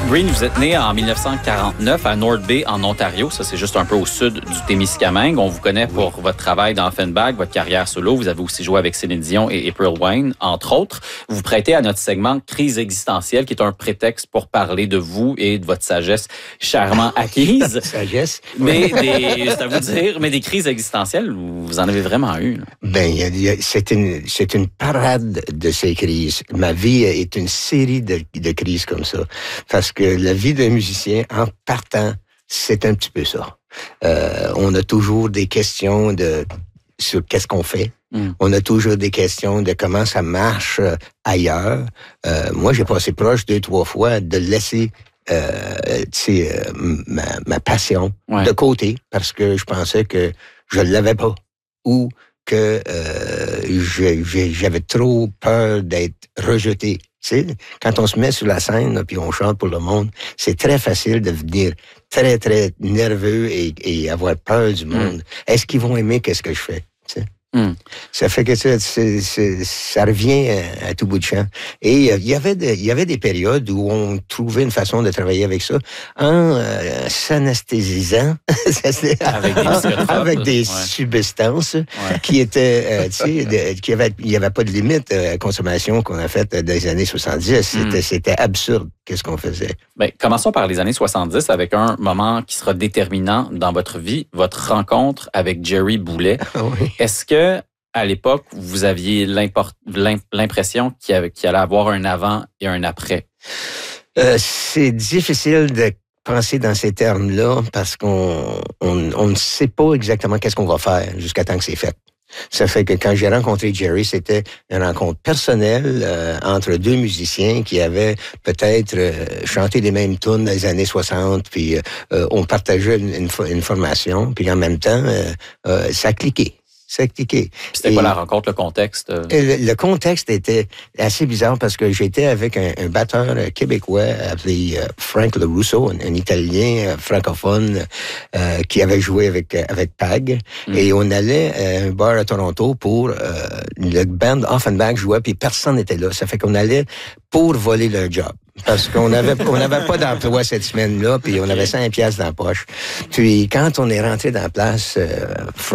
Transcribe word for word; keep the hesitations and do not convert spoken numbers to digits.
Green, vous êtes né en dix-neuf cent quarante-neuf à North Bay, en Ontario. Ça, c'est juste un peu au sud du Témiscamingue. On vous connaît pour oui. votre travail dans Offenbach, votre carrière solo. Vous avez aussi joué avec Céline Dion et April Wine, entre autres. Vous vous prêtez à notre segment Crise existentielle, qui est un prétexte pour parler de vous et de votre sagesse chèrement acquise. Sagesse. Mais des, c'est à vous dire, mais des crises existentielles, vous en avez vraiment eu. Là. Ben, y a, y a, c'est une, c'est une parade de ces crises. Ma vie est une série de, de crises comme ça. Parce que la vie d'un musicien, en partant, c'est un petit peu ça. Euh, on a toujours des questions de sur qu'est-ce qu'on fait. Mm. On a toujours des questions de comment ça marche ailleurs. Euh, moi, j'ai passé proche deux, trois fois de laisser euh, tu sais, euh, ma, ma passion ouais. de côté parce que je pensais que je l'avais pas ou que euh, je, je, j'avais trop peur d'être rejeté. Tu sais, quand on se met sur la scène là, puis on chante pour le monde, c'est très facile de devenir très, très nerveux et, et avoir peur du monde. Mm. Est-ce qu'ils vont aimer qu'est-ce que je fais? Tu sais? Mm. Ça fait que ça, c'est, c'est, ça revient à, à tout bout de champ. Et il y avait de, il y avait des périodes où on trouvait une façon de travailler avec ça en euh, s'anesthésisant avec des, avec des ouais. substances ouais. qui étaient, euh, tu sais, de, qui avait, il y avait pas de limite à la consommation qu'on a faite dans les années soixante-dix. C'était, mm. c'était absurde. Qu'est-ce qu'on faisait? Bien, commençons par les années soixante-dix avec un moment qui sera déterminant dans votre vie, votre rencontre avec Jerry Boulet. Oui. Est-ce que, à l'époque, vous aviez l'impression qu'il, avait, qu'il allait avoir un avant et un après? Euh, c'est difficile de penser dans ces termes-là parce qu'on on, on ne sait pas exactement qu'est-ce qu'on va faire jusqu'à temps que c'est fait. Ça fait que quand j'ai rencontré Jerry, c'était une rencontre personnelle euh, entre deux musiciens qui avaient peut-être euh, chanté les mêmes tunes dans les années soixante, puis euh, on partageait une, une, une formation, puis en même temps, euh, euh, ça cliquait. Ça cliquait. C'était quoi la rencontre, le contexte? Le, le contexte était assez bizarre parce que j'étais avec un, un batteur québécois appelé Frank LaRusso, un, un Italien francophone euh, qui avait joué avec avec Pag. Mm. Et on allait à un bar à Toronto pour... Euh, le band Offenbach jouait, puis personne n'était là. Ça fait qu'on allait pour voler leur job. Parce qu'on avait on n'avait pas d'emploi cette semaine-là, puis on avait cinq piastres dans la poche. Puis quand on est rentré dans la place, euh,